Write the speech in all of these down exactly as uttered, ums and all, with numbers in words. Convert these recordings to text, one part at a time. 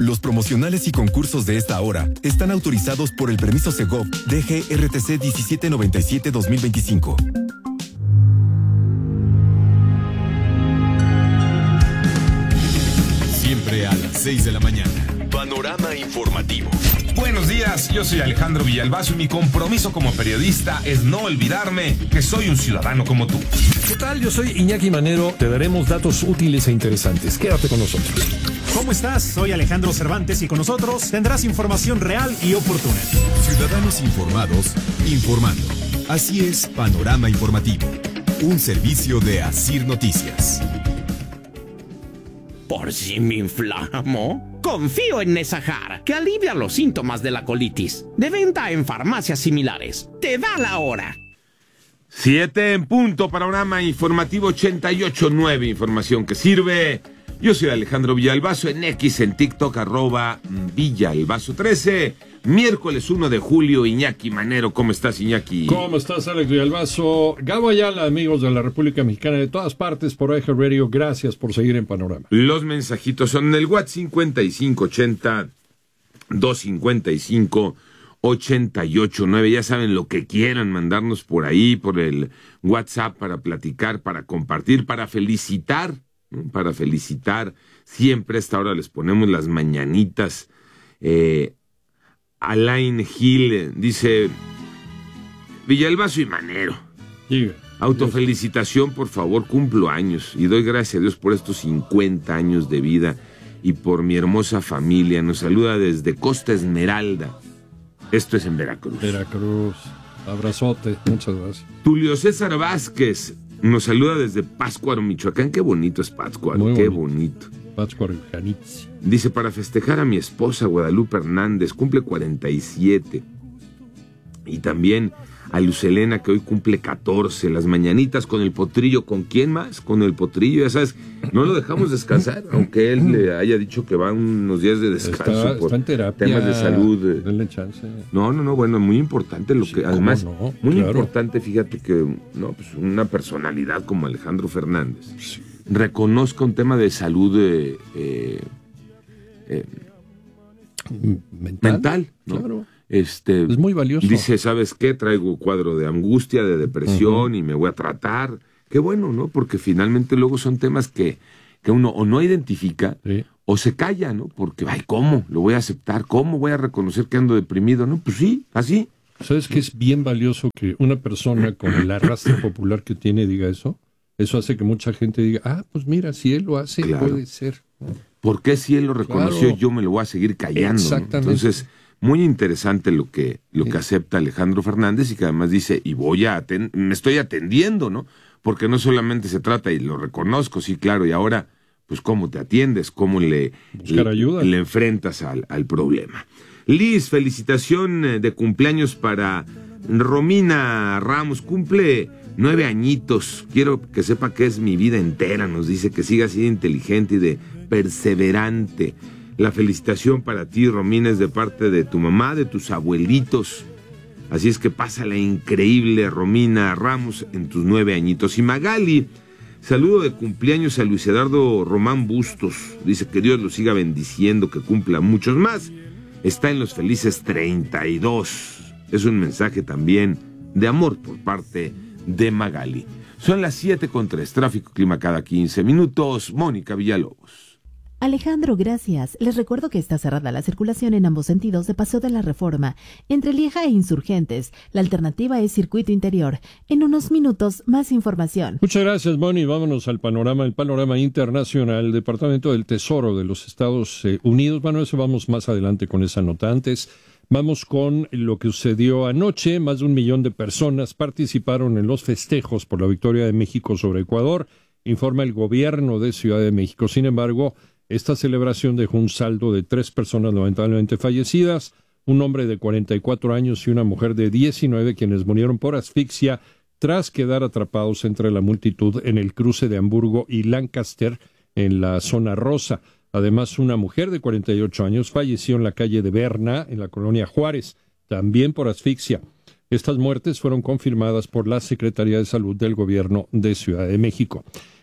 Los promocionales y concursos de esta hora están autorizados por el permiso Segov D G R T C diecisiete noventa y siete dos mil veinticinco. Siempre a las seis de la mañana. Panorama informativo. Buenos días, yo soy Alejandro Villalbazo y mi compromiso como periodista es no olvidarme que soy un ciudadano como tú. ¿Qué tal? Yo soy Iñaki Manero. Te daremos datos útiles e interesantes. Quédate con nosotros. ¿Cómo estás? Soy Alejandro Cervantes y con nosotros tendrás información real y oportuna. Ciudadanos informados, informando. Así es Panorama Informativo, un servicio de Asir Noticias. Por si me inflamo, confío en Nesajar, que alivia los síntomas de la colitis. De venta en farmacias similares. Te da la hora. Siete en punto, Panorama Informativo ochenta y ocho punto nueve, información que sirve. Yo soy Alejandro Villalbazo, en X, en TikTok, arroba Villalbazo trece. Miércoles uno de julio, Iñaki Manero. ¿Cómo estás, Iñaki? ¿Cómo estás, Alex Villalbazo? Gabo Ayala, amigos de la República Mexicana, de todas partes, por Eje Radio, gracias por seguir en Panorama. Los mensajitos son en el WhatsApp cincuenta y cinco ochenta, doscientos cincuenta y cinco, ochenta y ocho nueve. Ya saben lo que quieran mandarnos por ahí, por el WhatsApp, para platicar, para compartir, para felicitar, ¿no? Para felicitar. Siempre a esta hora les ponemos las mañanitas. Eh... Alain Gil dice: Villalbazo y Manero, Diga, autofelicitación, por favor, cumplo años y doy gracias a Dios por estos cincuenta años de vida y por mi hermosa familia. Nos saluda desde Costa Esmeralda. Esto es en Veracruz. Veracruz, abrazote, muchas gracias. Tulio César Vázquez nos saluda desde Pátzcuaro, Michoacán. Qué bonito es Pátzcuaro, Muy qué bonito. bonito. Pátzcuaro, Janitzio. Dice: para festejar a mi esposa Guadalupe Hernández, cumple cuarenta y siete. Y también a Luz Helena, que hoy cumple catorce. Las mañanitas con el potrillo. ¿Con quién más? Con el potrillo, ya sabes. No lo dejamos descansar, aunque él le haya dicho que va unos días de descanso. Está, por está en terapia. temas de salud. Denle chance. No, no, no, bueno, muy importante lo Sí, que, además, no, muy claro. importante, fíjate que, no, pues una personalidad como Alejandro Fernández Sí. reconozca un tema de salud eh, eh, eh, mental, mental, ¿no? Claro. Este, Es muy valioso. dice: ¿sabes qué? Traigo cuadro de angustia, de depresión, Uh-huh. y me voy a tratar. Qué bueno, ¿no? Porque finalmente luego son temas que, que uno o no identifica, Sí. o se calla, ¿no? Porque, ay, ¿cómo? ¿Lo voy a aceptar? ¿Cómo voy a reconocer que ando deprimido? No, pues sí, así. ¿Sabes que es bien valioso que una persona con el arrastre popular que tiene diga eso? Eso hace que mucha gente diga: ah, pues mira, si él lo hace, Claro. puede ser. ¿Por qué si él lo reconoció, Claro. yo me lo voy a seguir callando? ¿no? Exactamente. Entonces, muy interesante lo que, lo Sí. que acepta Alejandro Fernández, y que además dice: y voy a aten- me estoy atendiendo, ¿no? Porque no solamente se trata, y lo reconozco, sí, claro, y ahora, pues, ¿cómo te atiendes? ¿Cómo le, Buscar le, ayuda. le enfrentas al, al problema? Liz, felicitación eh, de cumpleaños para Romina Ramos, cumple nueve añitos. Quiero que sepa que es mi vida entera, nos dice, que siga así de inteligente y de perseverante. La felicitación para ti, Romina, es de parte de tu mamá, de tus abuelitos. Así es que pásala increíble, Romina Ramos, en tus nueve añitos. Y Magali, saludo de cumpleaños a Luis Eduardo Román Bustos. Dice que Dios lo siga bendiciendo, que cumpla muchos más. Está en los felices treinta y dos. Es un mensaje también de amor por parte de Magali. Son las siete con tres, tráfico, clima cada quince minutos. Mónica Villalobos. Alejandro, gracias. Les recuerdo que está cerrada la circulación en ambos sentidos de Paseo de la Reforma, entre Lieja e Insurgentes. La alternativa es circuito interior. En unos minutos, más información. Muchas gracias, Moni. Vámonos al panorama, el panorama internacional. El Departamento del Tesoro de los Estados Unidos. Bueno, eso vamos más adelante con esa nota. Antes, vamos con lo que sucedió anoche. Más de un millón de personas participaron en los festejos por la victoria de México sobre Ecuador, informa el gobierno de Ciudad de México. Sin embargo, esta celebración dejó un saldo de tres personas lamentablemente fallecidas, un hombre de cuarenta y cuatro años y una mujer de diecinueve, quienes murieron por asfixia tras quedar atrapados entre la multitud en el cruce de Hamburgo y Lancaster, en la zona rosa. Además, una mujer de cuarenta y ocho años falleció en la calle de Berna, en la colonia Juárez, también por asfixia. Estas muertes fueron confirmadas por la Secretaría de Salud del Gobierno de Ciudad de México.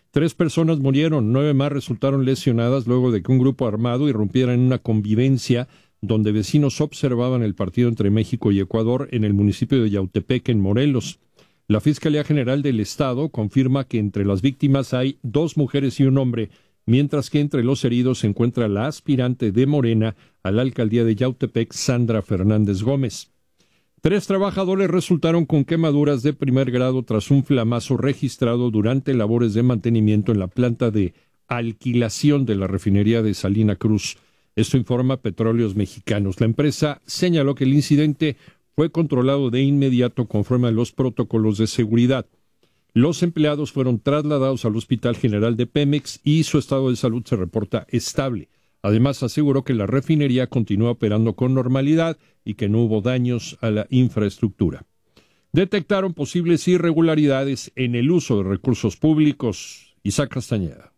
Tres personas murieron, nueve más resultaron lesionadas luego de que un grupo armado irrumpiera en una convivencia donde vecinos observaban el partido entre México y Ecuador en el municipio de Yautepec, en Morelos. La Fiscalía General del Estado confirma que entre las víctimas hay dos mujeres y un hombre, mientras que entre los heridos se encuentra la aspirante de Morena a la alcaldía de Yautepec, Sandra Fernández Gómez. Tres trabajadores resultaron con quemaduras de primer grado tras un flamazo registrado durante labores de mantenimiento en la planta de alquilación de la refinería de Salina Cruz. Esto informa Petróleos Mexicanos. La empresa señaló que el incidente fue controlado de inmediato conforme a los protocolos de seguridad. Los empleados fueron trasladados al Hospital General de Pemex y su estado de salud se reporta estable. Además, aseguró que la refinería continúa operando con normalidad y que no hubo daños a la infraestructura. Detectaron posibles irregularidades en el uso de recursos públicos. Isaac Castañeda.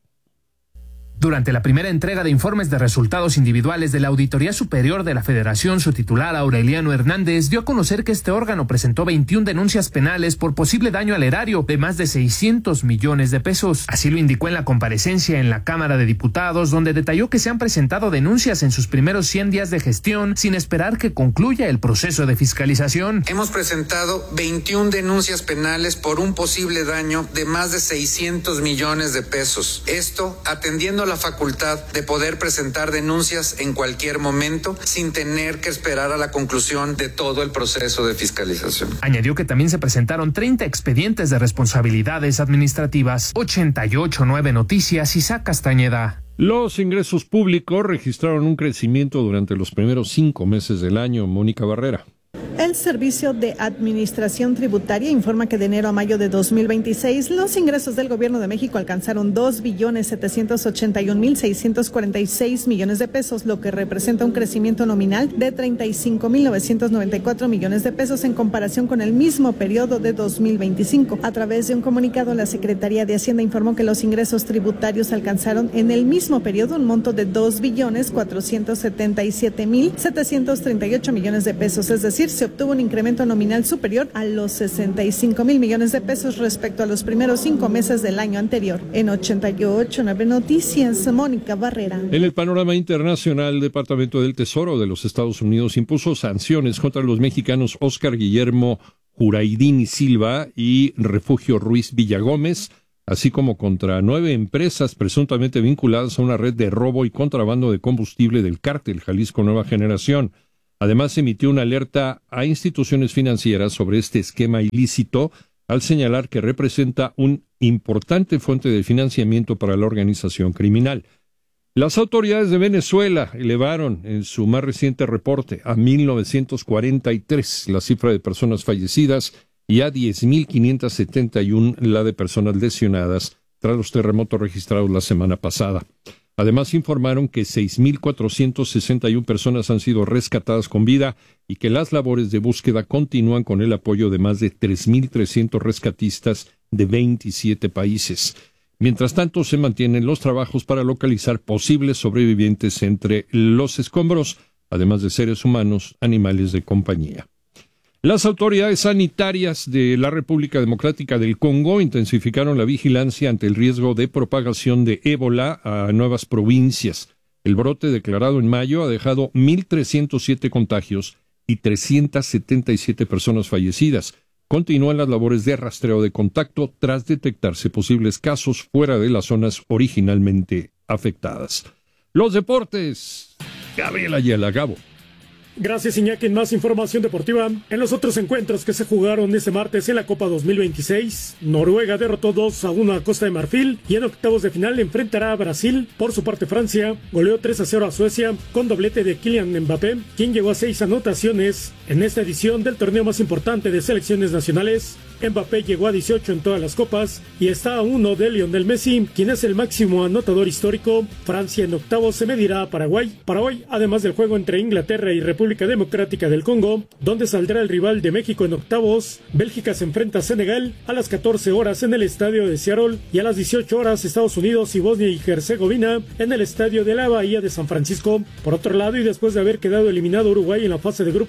Durante la primera entrega de informes de resultados individuales de la Auditoría Superior de la Federación, su titular Aureliano Hernández dio a conocer que este órgano presentó veintiuna denuncias penales por posible daño al erario de más de seiscientos millones de pesos. Así lo indicó en la comparecencia en la Cámara de Diputados, donde detalló que se han presentado denuncias en sus primeros cien días de gestión sin esperar que concluya el proceso de fiscalización. Hemos presentado veintiuna denuncias penales por un posible daño de más de seiscientos millones de pesos. Esto atendiendo a la facultad de poder presentar denuncias en cualquier momento sin tener que esperar a la conclusión de todo el proceso de fiscalización. Añadió que también se presentaron treinta expedientes de responsabilidades administrativas. ochenta y ocho nueve Noticias, Isaac Castañeda. Los ingresos públicos registraron un crecimiento durante los primeros cinco meses del año. Mónica Barrera. El Servicio de Administración Tributaria informa que de enero a mayo de dos mil veintiséis los ingresos del Gobierno de México alcanzaron dos billones setecientos ochenta y un mil seiscientos cuarenta y seis millones de pesos, lo que representa un crecimiento nominal de treinta y cinco mil novecientos noventa y cuatro millones de pesos en comparación con el mismo periodo de dos mil veinticinco. A través de un comunicado, la Secretaría de Hacienda informó que los ingresos tributarios alcanzaron en el mismo periodo un monto de dos billones cuatrocientos setenta y siete mil setecientos treinta y ocho millones de pesos, es decir, se obtuvo un incremento nominal superior a los sesenta y cinco mil millones de pesos respecto a los primeros cinco meses del año anterior. En ochenta y ocho nueve Noticias, Mónica Barrera. En el panorama internacional, el Departamento del Tesoro de los Estados Unidos impuso sanciones contra los mexicanos Óscar Guillermo Juraidini Silva y Refugio Ruiz Villagómez, así como contra nueve empresas presuntamente vinculadas a una red de robo y contrabando de combustible del cártel Jalisco Nueva Generación. Además, emitió una alerta a instituciones financieras sobre este esquema ilícito, al señalar que representa una importante fuente de financiamiento para la organización criminal. Las autoridades de Venezuela elevaron en su más reciente reporte a mil novecientos cuarenta y tres la cifra de personas fallecidas y a diez mil quinientos setenta y uno la de personas lesionadas tras los terremotos registrados la semana pasada. Además, informaron que seis mil cuatrocientas sesenta y una personas han sido rescatadas con vida y que las labores de búsqueda continúan con el apoyo de más de tres mil trescientos rescatistas de veintisiete países. Mientras tanto, se mantienen los trabajos para localizar posibles sobrevivientes entre los escombros, además de seres humanos, animales de compañía. Las autoridades sanitarias de la República Democrática del Congo intensificaron la vigilancia ante el riesgo de propagación de ébola a nuevas provincias. El brote declarado en mayo ha dejado mil trescientos siete contagios y trescientas setenta y siete personas fallecidas. Continúan las labores de rastreo de contacto tras detectarse posibles casos fuera de las zonas originalmente afectadas. Los deportes. Gabriel Ayala, Gabo. Gracias, Iñaki. En más información deportiva, en los otros encuentros que se jugaron este martes en la Copa dos mil veintiséis, Noruega derrotó dos a uno a Costa de Marfil y en octavos de final enfrentará a Brasil. Por su parte, Francia goleó tres a cero a Suecia con doblete de Kylian Mbappé, quien llegó a seis anotaciones en esta edición del torneo más importante de selecciones nacionales. Mbappé llegó a dieciocho en todas las copas y está a uno de Lionel Messi, quien es el máximo anotador histórico. Francia en octavos se medirá a Paraguay. Para hoy, además del juego entre Inglaterra y República Democrática del Congo, donde saldrá el rival de México en octavos, Bélgica se enfrenta a Senegal a las catorce horas en el estadio de Seattle y a las dieciocho horas Estados Unidos y Bosnia y Herzegovina en el estadio de la Bahía de San Francisco. Por otro lado, y después de haber quedado eliminado Uruguay en la fase de grupos,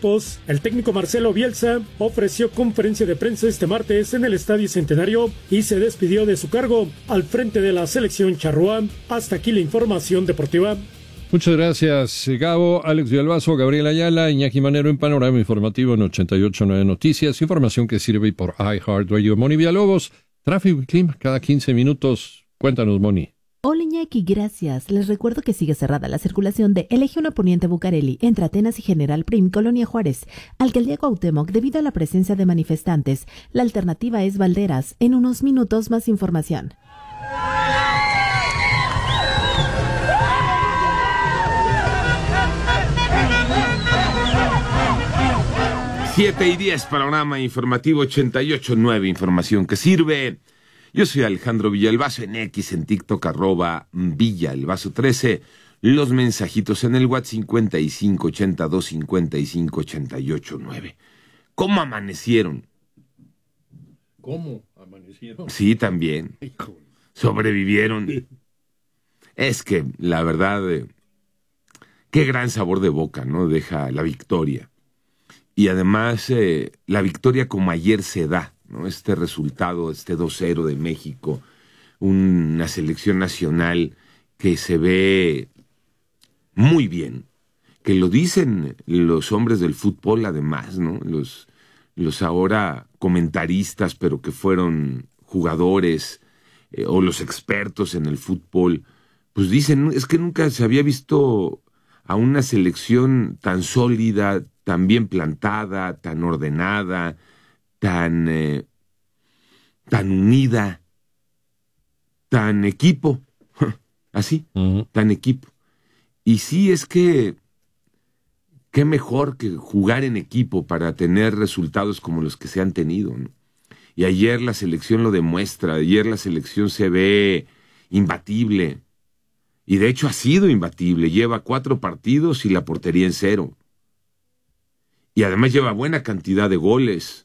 El técnico Marcelo Bielsa ofreció conferencia de prensa este martes en el Estadio Centenario y se despidió de su cargo al frente de la selección charrúa. Hasta aquí la información deportiva. Muchas gracias, Gabo, Alex Villalbazo, Gabriel Ayala, Iñaki Manero en Panorama Informativo en ochenta y ocho punto nueve Noticias. Información que sirve por iHeartRadio. Moni Villalobos, tráfico y clima cada quince minutos. Cuéntanos, Moni. Hola Iñaki, gracias. Les recuerdo que sigue cerrada la circulación de Eje uno Poniente Bucareli entre Atenas y General Prim, Colonia Juárez, Alcaldía Cuauhtémoc, debido a la presencia de manifestantes. La alternativa es Valderas. En unos minutos más información. siete y diez, Panorama Informativo ochenta y ocho punto nueve, información que sirve. Yo soy Alejandro Villalbazo, en X, en TikTok, arroba Villalbazo trece. Los mensajitos en el WhatsApp cincuenta y cinco, ochenta y dos, cincuenta y cinco, ochenta y ocho, nueve. ¿Cómo amanecieron? ¿Cómo amanecieron? Sí, también. Sobrevivieron. Es que, la verdad, eh, qué gran sabor de boca, ¿no? Deja la victoria. Y además, eh, la victoria como ayer se da, ¿no? Este resultado, este dos cero de México, una selección nacional que se ve muy bien, que lo dicen los hombres del fútbol además, ¿no? Los, los ahora comentaristas, pero que fueron jugadores eh, o los expertos en el fútbol, pues dicen, es que nunca se había visto a una selección tan sólida, tan bien plantada, tan ordenada, tan, eh, tan unida, tan equipo, así, uh-huh. tan equipo. Y sí, es que qué mejor que jugar en equipo para tener resultados como los que se han tenido, ¿no? Y ayer la selección lo demuestra, ayer la selección se ve imbatible, y de hecho ha sido imbatible, lleva cuatro partidos y la portería en cero. Y además lleva buena cantidad de goles.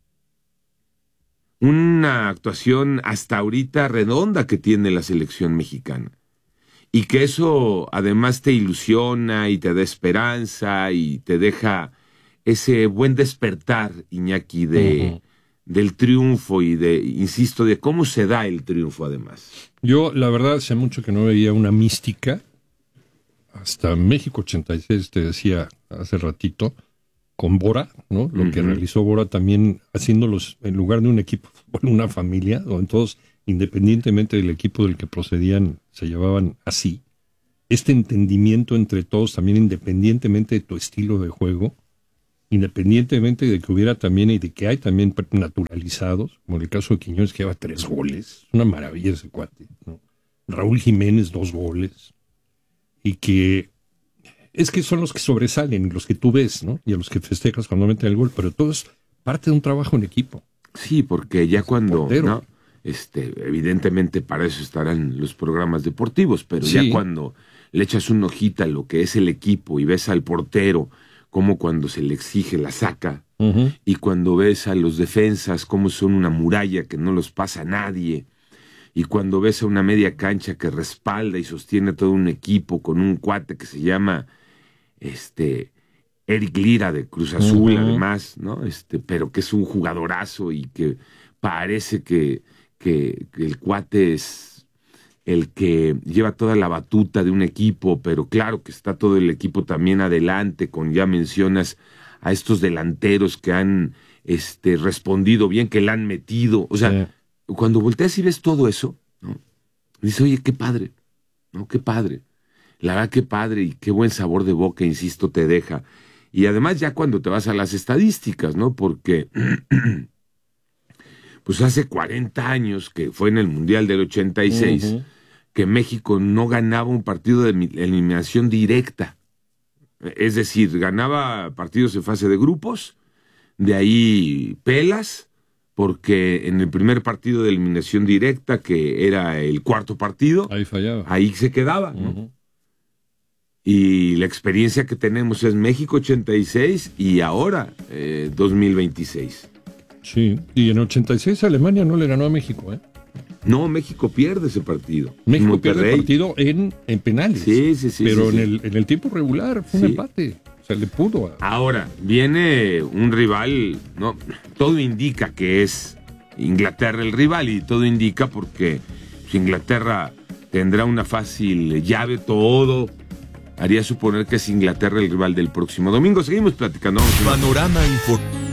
Una actuación hasta ahorita redonda que tiene la selección mexicana. Y que eso además te ilusiona y te da esperanza y te deja ese buen despertar, Iñaki, de, uh-huh. del triunfo y de, insisto, de cómo se da el triunfo además. Yo, la verdad, hace mucho que no veía una mística. Hasta México ochenta y seis, te decía hace ratito, con Bora, ¿no? Lo uh-huh. que realizó Bora también haciéndolos, en lugar de un equipo, una familia, donde todos, independientemente del equipo del que procedían, se llevaban así. Este entendimiento entre todos, también independientemente de tu estilo de juego, independientemente de que hubiera también y de que hay también naturalizados, como en el caso de Quiñones, que lleva tres goles, una maravilla ese cuate, ¿no? Raúl Jiménez, dos goles, y que es que son los que sobresalen, los que tú ves, ¿no? Y a los que festejas cuando meten el gol, pero todo es parte de un trabajo en equipo. Sí, porque ya cuando, ¿no? Este, evidentemente para eso estarán los programas deportivos, pero sí. ya cuando le echas una hojita a lo que es el equipo y ves al portero, como cuando se le exige la saca, uh-huh. y cuando ves a los defensas como son una muralla que no los pasa a nadie, y cuando ves a una media cancha que respalda y sostiene todo un equipo con un cuate que se llama este Eric Lira de Cruz Azul, uh-huh. además, ¿no? Este, pero que es un jugadorazo y que parece que, que, que el cuate es el que lleva toda la batuta de un equipo, pero claro que está todo el equipo también adelante, con ya mencionas a estos delanteros que han este, respondido bien, que la han metido. O sea, sí. cuando volteas y ves todo eso, ¿no? Dices, oye, qué padre, ¿no? Qué padre. La verdad, qué padre y qué buen sabor de boca, insisto, te deja. Y además ya cuando te vas a las estadísticas, ¿no? Porque pues hace cuarenta años, que fue en el Mundial del ochenta y seis, uh-huh. que México no ganaba un partido de eliminación directa. Es decir, ganaba partidos en fase de grupos, de ahí pelas, porque en el primer partido de eliminación directa, que era el cuarto partido, ahí fallaba. Ahí se quedaba, ¿no? Uh-huh. Y la experiencia que tenemos es México ochenta y seis y ahora eh, dos mil veintiséis. Sí, y en ochenta y seis Alemania no le ganó a México, ¿eh? No, México pierde ese partido. México pierde el partido en, en penales. Sí, sí, sí. Pero sí, en, sí. El, en el tiempo regular fue sí. un empate. Se le pudo. Ahora, viene un rival, no, todo indica que es Inglaterra el rival y todo indica porque si Inglaterra tendrá una fácil llave, todo haría suponer que es Inglaterra el rival del próximo domingo. Seguimos platicando. Panorama Informativo.